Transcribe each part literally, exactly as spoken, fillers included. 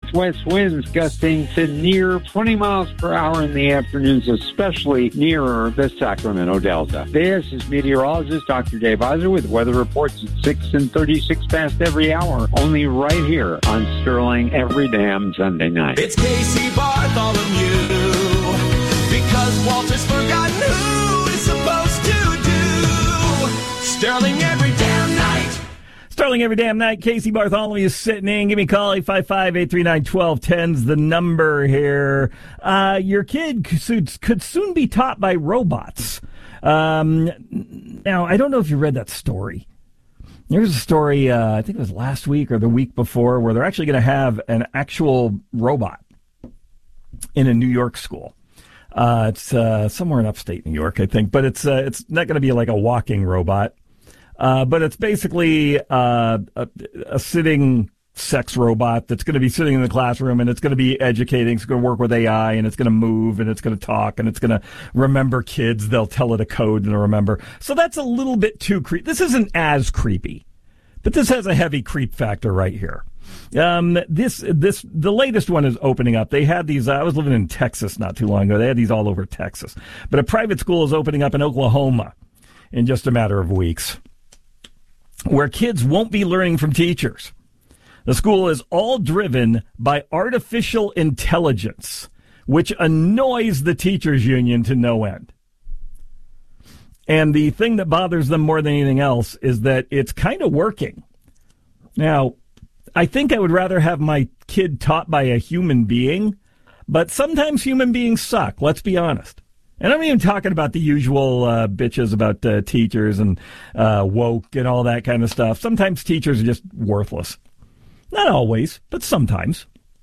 northwest winds gusting to near twenty miles per hour in the afternoons, especially nearer the Sacramento Delta. This is meteorologist Doctor Dave Heiser with weather reports at six and thirty-six past every hour, only right here on Sterling every damn Sunday night. It's Casey Bartholomew, because Walter's forgotten who is supposed to do Sterling every damn night. Sterling every damn night. Casey Bartholomew is sitting in. Give me a call. eight five five, eight three nine, one two one zero is the number here. Uh, your kid could, could soon be taught by robots. Um, now, I don't know if you read that story. There's a story, uh, I think it was last week or the week before, where they're actually going to have an actual robot in a New York school. Uh, it's uh, somewhere in upstate New York, I think. But it's uh, it's not going to be like a walking robot. Uh, but it's basically uh, a, a sitting sex robot that's going to be sitting in the classroom, and it's going to be educating. It's going to work with A I, and it's going to move, and it's going to talk, and it's going to remember kids. They'll tell it a code, and it'll remember. So that's a little bit too creepy. This isn't as creepy, but this has a heavy creep factor right here. Um, this, this, the latest one is opening up. They had these, uh, I was living in Texas not too long ago. They had these all over Texas. But a private school is opening up in Oklahoma in just a matter of weeks, where kids won't be learning from teachers. The school is all driven by artificial intelligence, which annoys the teachers union to no end. And the thing that bothers them more than anything else is that it's kind of working. Now, I think I would rather have my kid taught by a human being, but sometimes human beings suck, let's be honest. And I'm even talking about the usual uh, bitches about uh, teachers and uh, woke and all that kind of stuff. Sometimes teachers are just worthless. Not always, but sometimes.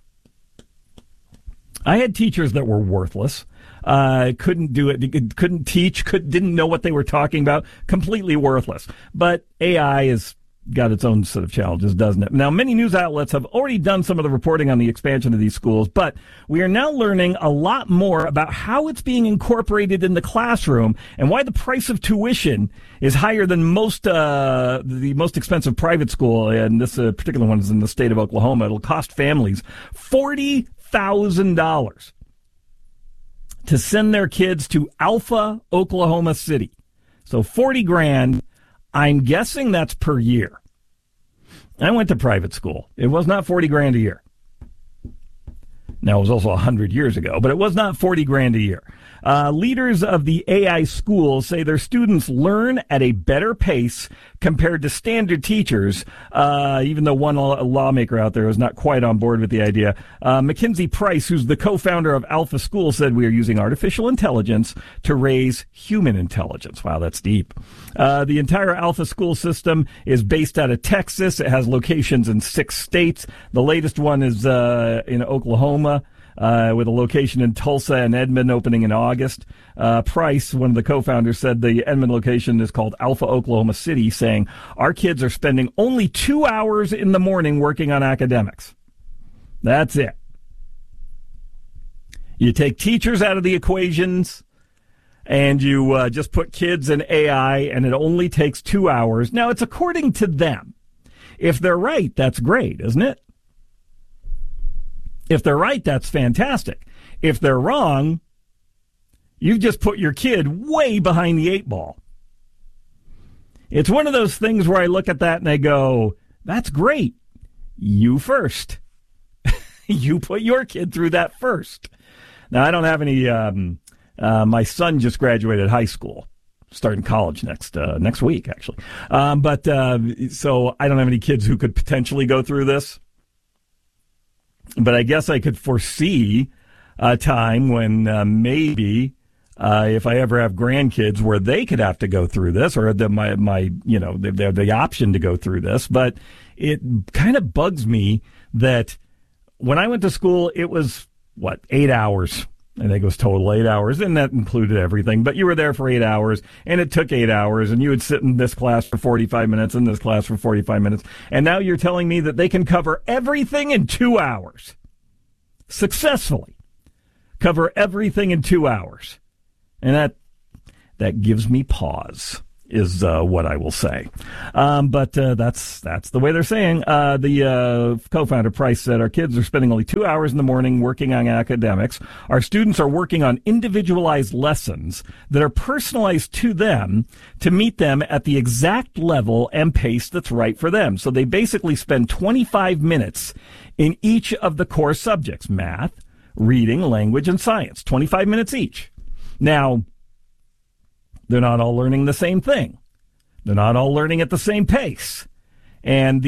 I had teachers that were worthless. Uh, couldn't do it, couldn't teach, could, didn't know what they were talking about. Completely worthless. But A I is got its own set of challenges, doesn't it? Now, many news outlets have already done some of the reporting on the expansion of these schools, but we are now learning a lot more about how it's being incorporated in the classroom and why the price of tuition is higher than most, uh, the most expensive private school. And this uh, particular one is in the state of Oklahoma. It'll cost families forty thousand dollars to send their kids to Alpha, Oklahoma City. So forty grand. I'm guessing that's per year. I went to private school. It was not forty grand a year. Now, it was also one hundred years ago, but it was not forty grand a year. Uh, leaders of the A I schools say their students learn at a better pace compared to standard teachers, uh, even though one law- lawmaker out there is not quite on board with the idea. Uh, Mackenzie Price, who's the co-founder of Alpha School, said we are using artificial intelligence to raise human intelligence. Wow, that's deep. Uh, the entire Alpha School system is based out of Texas. It has locations in six states. The latest one is uh, in Oklahoma. Uh, with a location in Tulsa and Edmond opening in August. Uh, Price, one of the co-founders, said the Edmond location is called Alpha Oklahoma City, saying, our kids are spending only two hours in the morning working on academics. That's it. You take teachers out of the equations, and you uh, just put kids in A I, and it only takes two hours. Now, it's according to them. If they're right, that's great, isn't it? If they're right, that's fantastic. If they're wrong, you've just put your kid way behind the eight ball. It's one of those things where I look at that and I go, that's great. You first. You put your kid through that first. Now, I don't have any, um, uh, my son just graduated high school, starting college next uh, next week, actually. Um, but uh, so I don't have any kids who could potentially go through this. But I guess I could foresee a time when uh, maybe uh, if I ever have grandkids where they could have to go through this, or the, my, my, you know, they have the option to go through this. But it kind of bugs me that when I went to school, it was, what, eight hours. I think it was total eight hours, and that included everything. But you were there for eight hours, and it took eight hours, and you would sit in this class for forty-five minutes, and this class for forty-five minutes. And now you're telling me that they can cover everything in two hours. Successfully. Cover everything in two hours. And that that gives me pause. is uh, what I will say. Um, but uh, that's that's the way they're saying. Uh, the uh, co-founder, Price, said, our kids are spending only two hours in the morning working on academics. Our students are working on individualized lessons that are personalized to them to meet them at the exact level and pace that's right for them. So they basically spend twenty-five minutes in each of the core subjects, math, reading, language, and science, twenty-five minutes each. Now, they're not all learning the same thing. They're not all learning at the same pace. And the